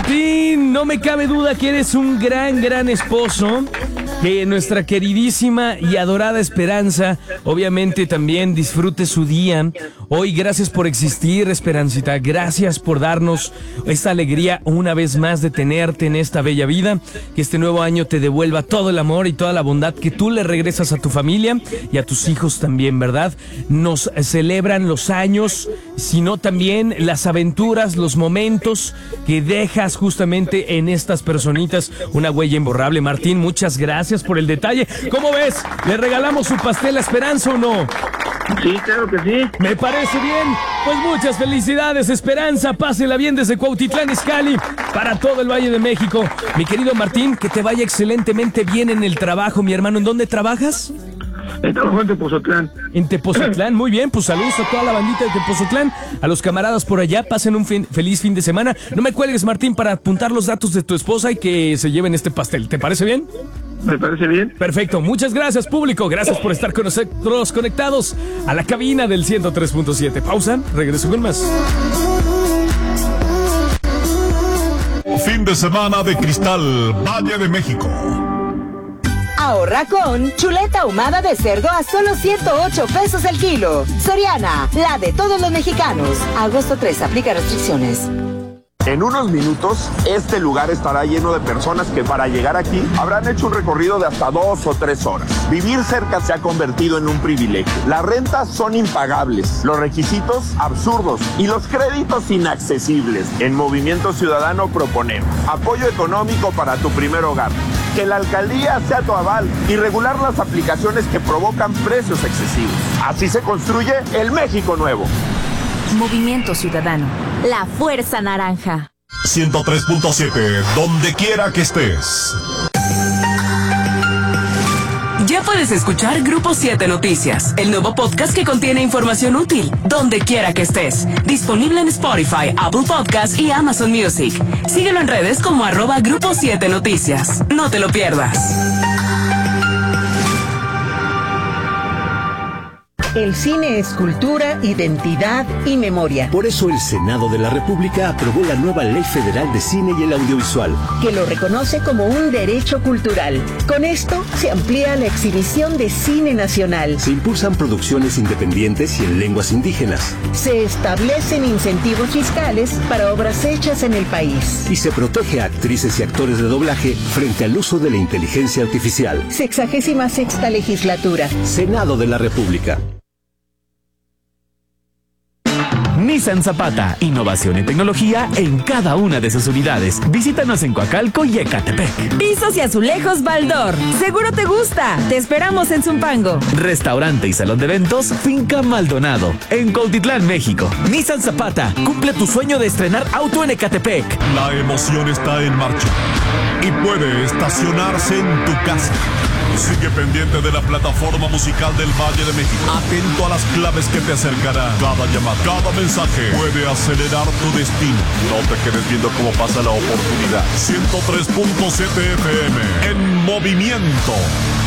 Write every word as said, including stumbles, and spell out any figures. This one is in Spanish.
Martín, no me cabe duda que eres un gran, gran esposo. Que nuestra queridísima y adorada Esperanza, obviamente también disfrute su día. Hoy, gracias por existir, Esperancita. Gracias por darnos esta alegría una vez más de tenerte en esta bella vida. Que este nuevo año te devuelva todo el amor y toda la bondad que tú le regresas a tu familia y a tus hijos también, ¿verdad? Nos celebran los años, sino también las aventuras, los momentos que dejas justamente en estas personitas. Una huella imborrable. Martín, muchas gracias por el detalle. ¿Cómo ves? ¿Le regalamos su pastel a Esperanza o no? Sí, claro que sí. Me parece bien. Pues muchas felicidades, Esperanza. Pásela bien desde Cuautitlán Izcalli para todo el Valle de México. Mi querido Martín, que te vaya excelentemente bien en el trabajo, mi hermano. ¿En dónde trabajas? Trabajo en Tepozotlán. En Tepozotlán, muy bien, pues saludos a toda la bandita de Tepozotlán, a los camaradas por allá, pasen un fin, feliz fin de semana. No me cuelgues, Martín, para apuntar los datos de tu esposa y que se lleven este pastel. ¿Te parece bien? Me parece bien. Perfecto, muchas gracias, público. Gracias por estar con nosotros conectados a la cabina del ciento tres punto siete. Pausa, regreso con más. Fin de semana de Cristal, Valle de México. Ahorra con chuleta ahumada de cerdo a solo ciento ocho pesos el kilo. Soriana, la de todos los mexicanos. Agosto tres, aplica restricciones. En unos minutos, este lugar estará lleno de personas que para llegar aquí habrán hecho un recorrido de hasta dos o tres horas. Vivir cerca se ha convertido en un privilegio. Las rentas son impagables, los requisitos absurdos y los créditos inaccesibles. En Movimiento Ciudadano proponemos apoyo económico para tu primer hogar, que la alcaldía sea tu aval y regular las aplicaciones que provocan precios excesivos. Así se construye el México nuevo. Movimiento Ciudadano. La Fuerza Naranja. ciento tres punto siete, donde quiera que estés. Ya puedes escuchar Grupo siete Noticias, el nuevo podcast que contiene información útil, donde quiera que estés. Disponible en Spotify, Apple Podcasts y Amazon Music. Síguelo en redes como arroba Grupo siete Noticias. No te lo pierdas. El cine es cultura, identidad y memoria. Por eso el Senado de la República aprobó la nueva Ley Federal de Cine y el Audiovisual, que lo reconoce como un derecho cultural. Con esto se amplía la exhibición de cine nacional. Se impulsan producciones independientes y en lenguas indígenas. Se establecen incentivos fiscales para obras hechas en el país. Y se protege a actrices y actores de doblaje frente al uso de la inteligencia artificial. Sexagésima sexta legislatura. Senado de la República. Nissan Zapata, innovación y tecnología en cada una de sus unidades. Visítanos en Coacalco y Ecatepec. Pisos y azulejos Baldor. Seguro te gusta. Te esperamos en Zumpango. Restaurante y salón de eventos Finca Maldonado, en Cuautitlán, México. Nissan Zapata, cumple tu sueño de estrenar auto en Ecatepec. La emoción está en marcha y puede estacionarse en tu casa. Sigue pendiente de la plataforma musical del Valle de México. Atento a las claves que te acercarán. Cada llamada, cada mensaje puede acelerar tu destino. No te quedes viendo cómo pasa la oportunidad. ciento tres punto siete F M en movimiento.